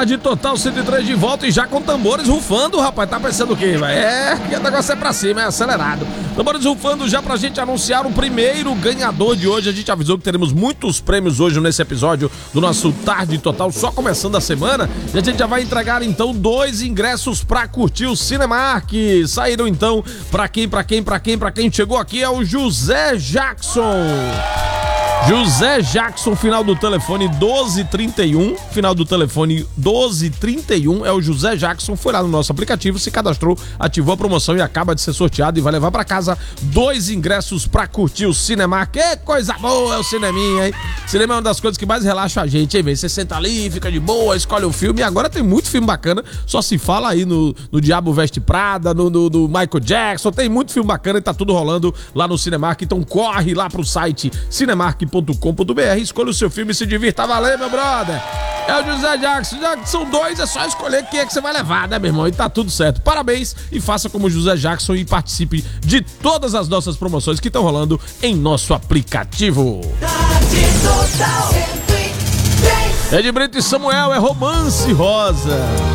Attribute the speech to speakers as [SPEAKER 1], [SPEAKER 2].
[SPEAKER 1] Tarde Total 103 de volta e já com tambores rufando, rapaz. Tá pensando o quê, velho? Que o negócio é pra cima, é acelerado. Tambores rufando já pra gente anunciar o primeiro ganhador de hoje. A gente avisou que teremos muitos prêmios hoje nesse episódio do nosso Tarde Total, só começando a semana. E a gente já vai entregar então 2 ingressos pra curtir o Cinemark. Saíram então pra quem chegou aqui é o José Jackson. José Jackson, final do telefone 1231, final do telefone 1231, é o José Jackson, foi lá no nosso aplicativo, se cadastrou, ativou a promoção e acaba de ser sorteado e vai levar pra casa 2 ingressos pra curtir o Cinemark. Que coisa boa é o cineminha, hein? Cinema é uma das coisas que mais relaxa a gente, hein, velho? Você senta ali, fica de boa, escolhe o filme e agora tem muito filme bacana, só se fala aí no Diabo Veste Prada, no Michael Jackson, tem muito filme bacana e tá tudo rolando lá no Cinemark, então corre lá pro site cinemark.com.br, escolha o seu filme e se divirta. Valeu, meu brother. É o José Jackson. Já que são 2, é só escolher quem é que você vai levar, né, meu irmão? E tá tudo certo. Parabéns e faça como o José Jackson e participe de todas as nossas promoções que estão rolando em nosso aplicativo. É de Brito e Samuel, é Romance Rosa.